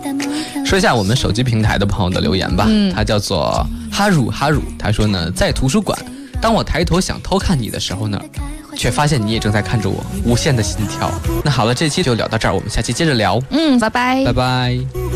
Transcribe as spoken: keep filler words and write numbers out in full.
说一下我们手机平台的朋友的留言吧。嗯，他叫做哈鲁哈鲁，他说呢，在图书馆，当我抬头想偷看你的时候呢，却发现你也正在看着我，无限的心跳。那好了，这期就聊到这儿，我们下期接着聊。 嗯，拜拜， 拜拜。